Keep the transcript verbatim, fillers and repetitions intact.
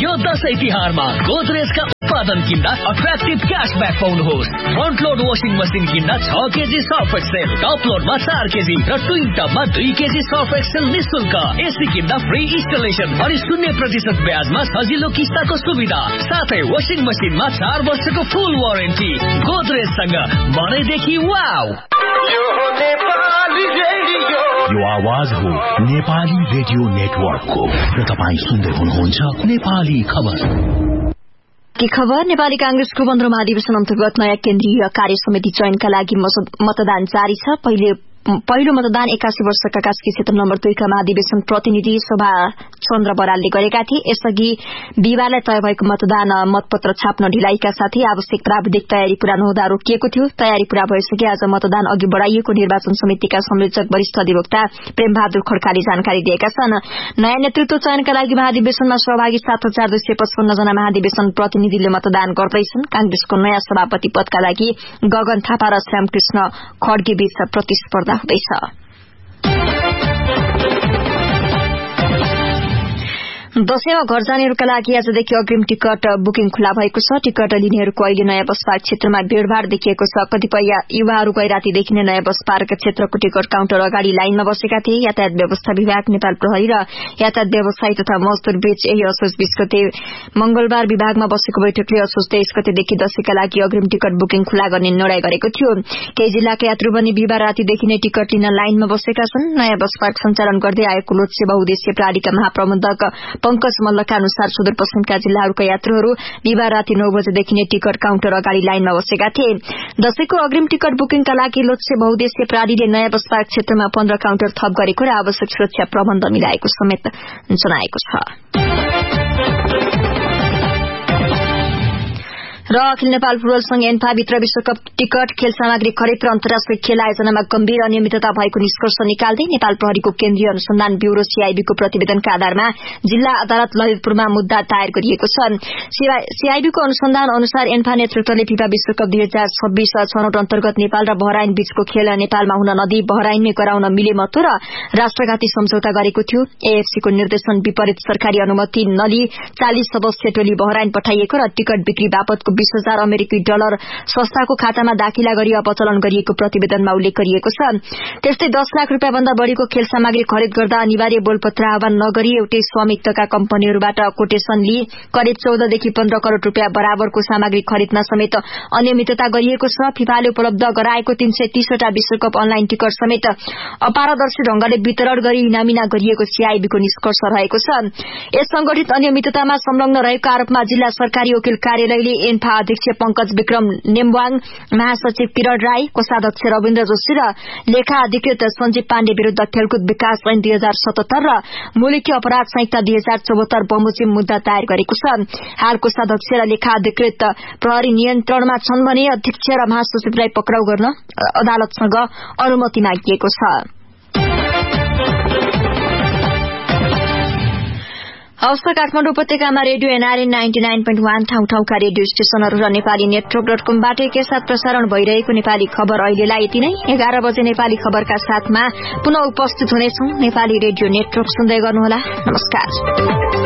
यो दशैं तिहारमा गोदरेजका उत्पादन किन्दा attractive cashback पाउनुहोस्। Front load washing machine किन्दा छ केजी सर्फ एक्सेल, टप लोडमा चार केजी र ट्विन टपमा दुई केजी सर्फ एक्सेल निशुल्क। एसी किन्दा फ्री इन्स्टलेसन अनि शून्य प्रतिशत ब्याजमा सजिलो किस्ताको सुविधा, साथै वासिङ मसिनमा चार वर्षको फुल वारेन्टी। गोदरेजसँग मनैदेखि वाउ। यो आवाज हो नेपाली रेडियो नेटवर्कको र तपाईँ सुन्दै हुनुहुन्छ नेपाली खबर। के खबर? नेपाली कांग्रेसको पन्ध्र महाधिवेशन अन्तर्गत नयाँ केन्द्रीय कार्य समिति चयनका लागि मतदान जारी छ। पहिले पहिलो मतदान एकासी वर्षका कास्की क्षेत्र नम्बर दुईका महाधिवेशन प्रतिनिधि सभा चन्द्र बरालले गरेका थिए। यसअघि बिहिबारलाई तय भएको मतदान मतपत्र छाप्न ढिलाइका साथै आवश्यक प्राविधिक तयारी पूरा नहुँदा रोकिएको थियो। तयारी पूरा भइसके आज मतदान अघि बढ़ाइएको निर्वाचन समितिका संयोजक वरिष्ठ अधिवक्ता प्रेमबहादुर खड्काले जानकारी दिएका छन्। नयाँ नेतृत्व चयनका लागि महाधिवेशनमा सहभागी सात हजार दुई सय पचपन्न जना महाधिवेशन प्रतिनिधिले मतदान गर्दैछन्। कांग्रेसको नयाँ सभापति पदका लागि गगन थापा र श्यामकृष्ण खड्गे बीच प्रतिस्पर्धा हुँदैछ। दशैंमा घर जानेहरूका लागि आजदेखि अग्रिम टिकट बुकिङ खुला भएको छ। टिकट लिनेहरूको अहिले नयाँ बस पार्क क्षेत्रमा भीड़भाड़ देखिएको छ। कतिपय युवाहरू गैरातीदेखि नै नयाँ बस पार्क क्षेत्रको टिकट काउन्टर अगाडि लाइनमा बसेका थिए। यातायात व्यवस्था विभाग, नेपाल प्रहरी र यातायात व्यवसायी तथा मजदूर बीच यही असोज बीस गते मंगलबार विभागमा बसेको बैठकले असोज तेइस गतेदेखि दशैंका लागि अग्रिम टिकट बुकिङ खुला गर्ने निर्णय गरेको थियो। केही जिल्लाका यात्रु पनि बिहिबार रातीदेखि नै टिकट लिन लाइनमा बसेका छन्। नयाँ बस पार्क सञ्चालन गर्दै आएको लोकसेवा बहुउद्देश्य प्रणालीका महाप्रबन्धक पंकज मल्लका अनुसार सुदूरपश्चिमका जिल्लाहरूका यात्रुहरू बिहिबार राति नौ बजेदेखि नै टिकट काउन्टर अगाडि लाइनमा बसेका थिए। दशैंको अग्रिम टिकट बुकिङका लागि लोकसेवा बहुउद्देश्य प्रणालीले नयाँ बस पार्क क्षेत्रमा पन्ध्र काउन्टर थप गरेको र आवश्यक सुरक्षा प्रबन्ध मिलाएको समेत जनाएको छ। र अखिल नेपाल फुटबल संघ एन्फा भित्र विश्वकप टिकट, खेल सामग्री खरिद र अन्तर्राष्ट्रिय खेल आयोजनामा गम्भीर अनियमितता भएको निष्कर्ष निकाल्दै नेपाल प्रहरीको केन्द्रीय अनुसन्धान ब्यूरो सीआईबीको प्रतिवेदनका आधारमा जिल्ला अदालत ललितपुरमा मुद्दा दायर गरिएको छ। सीआईबीको अनुसन्धान अनुसार एन्फा नेतृत्वले फिफा विश्वकप दुई हजार छब्बीस छनौट अन्तर्गत नेपाल र बहराइन बीचको खेल नेपालमा हुन नदिई बहराइनमै गराउन मिलेमतो र राष्ट्रघाती सम्झौता गरेको थियो। एएफसीको निर्देशन विपरीत सरकारी अनुमति नलिई चालिस सदस्यीय टोली बहराइन पठाइएको र टिकट बिक्री बापतको बीस हजार अमेरिकी डलर संस्थाको खातामा दाखिला गरी अपचलन गरिएको प्रतिवेदनमा उल्लेख गरिएको छ। त्यस्तै दस लाख रूपियाँ भन्दा बढ़ीको खेल सामग्री खरिद गर्दा अनिवार्य बोलपत्र आह्वान नगरी एउटै स्वामित्वका कम्पनीहरूबाट कोटेशन लिई करिब चौधदेखि पन्ध्र करोड़ रूपियाँ बराबरको सामग्री खरिदमा समेत अनियमितता गरिएको छ। फिफाले उपलब्ध गराएको तीन सय तीसवटा विश्वकप अनलाइन टिकट समेत अपारदर्शी ढंगले वितरण गरी इनामिना गरिएको सीआईबीको निष्कर्ष रहेको छ। यस संगठित अनियमिततामा संलग्न रहेको आरोपमा जिल्ला सरकारी वकिल कार्यालयले एन्फा अध्यक्ष पंकज विक्रम नेम्वाङ, महासचिव किरण राई, कोषाध्यक्ष रविन्द्र जोशी र लेखा अधिकृत संजीव पाण्डे विरूद्ध खेलकुद विकास ऐन दुई हजार सतहत्तर र मुलुकी अपराध संहिता दुई हजार चौहत्तर बमोजिम मुद्दा दायर गरेको छ। हाल कोषाध्यक्ष र लेखा अधिकृत प्रहरी नियन्त्रणमा छन् भने अध्यक्ष र महासचिवलाई पक्राउ गर्न अदालतसँग अनुमति मागिएको छ। हवस्, काठमाडौँ उपत्यकामा radio NRN ninety nine point one ठाउँ ठाउँका रेडियो स्टेशनहरू र नेपाली नेटवर्क डट कमबाट एकैसाथ प्रसारण भइरहेको नेपाली खबर अहिलेलाई यति नै। एघार बजे नेपाली खबरका साथमा पुनः उपस्थित हुनेछौं। नेपाली रेडियो नेटवर्क सुन्दै गर्नुहोला। नमस्कार।